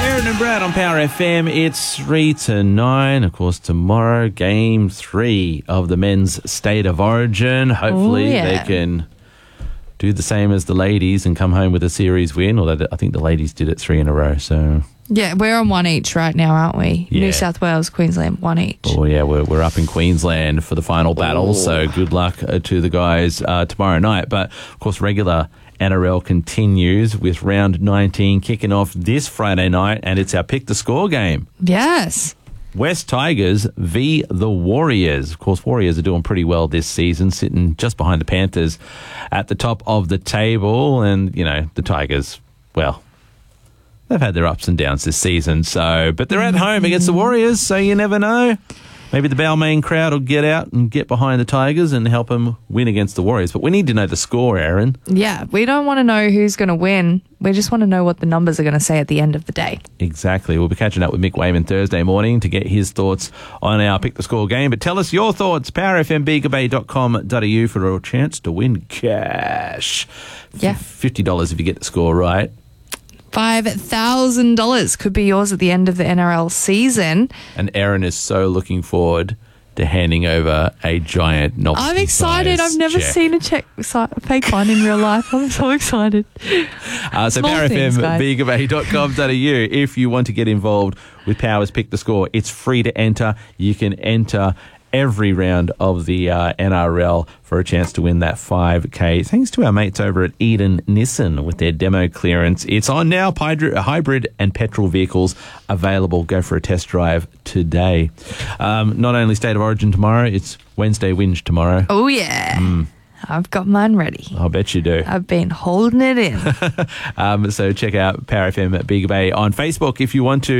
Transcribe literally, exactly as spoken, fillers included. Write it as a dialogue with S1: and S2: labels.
S1: Aaron and Brad on Power F M. It's three to nine. Of course, tomorrow, game three of the men's State of Origin. Hopefully,
S2: Ooh, yeah.
S1: they can do the same as the ladies and come home with a series win. Although I think the ladies did it three in a row. So,
S2: Yeah, we're on one each right now, aren't we?
S1: Yeah.
S2: New South Wales, Queensland, one each.
S1: oh yeah, we're we're up in Queensland for the final battle. So good luck uh, to the guys uh, tomorrow night. But of course, regular N R L continues with round nineteen kicking off this Friday night, and it's our Pick the Score game.
S2: Yes.
S1: West Tigers v the Warriors. Of course, Warriors are doing pretty well this season, sitting just behind the Panthers at the top of the table. And, you know, the Tigers, well, they've had their ups and downs this season. So, but they're at home against the Warriors, so you never know. Maybe the Balmain crowd will get out and get behind the Tigers and help them win against the Warriors. But we need to know the score, Aaron.
S2: Yeah, we don't want to know who's going to win. We just want to know what the numbers are going to say at the end of the day.
S1: Exactly. We'll be catching up with Mick Wayman Thursday morning to get his thoughts on our Pick the Score game. But tell us your thoughts. power f m bega bay dot com dot a u for a chance to win cash.
S2: Yeah.
S1: fifty dollars if you get the score right.
S2: five thousand dollars could be yours at the end of the N R L season.
S1: And Aaron is so looking forward to handing over a giant novelty.
S2: I'm excited.
S1: size
S2: I've never
S1: check.
S2: seen a check, si- fake one in real life. I'm so excited.
S1: Uh, so
S2: Small
S1: power f
S2: things,
S1: m
S2: guys.
S1: bega bay dot com dot a u if you want to get involved with Power's Pick the Score. It's free to enter. You can enter every round of the uh, N R L for a chance to win that five K. Thanks to our mates over at Eden Nissan with their demo clearance. It's on now. Hybrid, hybrid and petrol vehicles available. Go for a test drive today. Um, not only State of Origin tomorrow, it's Wednesday Whinge tomorrow.
S2: Oh, yeah. I've got mine ready.
S1: I'll bet you do.
S2: I've been holding it in.
S1: Um, so check out Power F M at Bega Bay on Facebook if you want to.